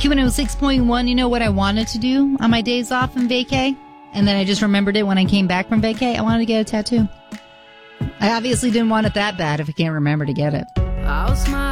Q106.1, you know what I wanted to do on my days off in vacay? And then I just remembered it when I came back from vacay. I wanted to get a tattoo. I obviously didn't want it that bad if I can't remember to get it. I'll smile.